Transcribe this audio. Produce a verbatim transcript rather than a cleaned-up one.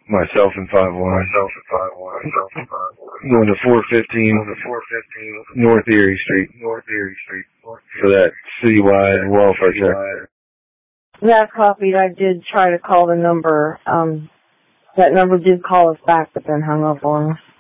myself and five one. Myself and five one. Myself and five one. Going to four fifteen. Going to four fifteen. North Erie Street. North Erie Street. For that citywide welfare check. Yeah, copied. I did try to call the number. Um, that number did call us back, but then hung up on us.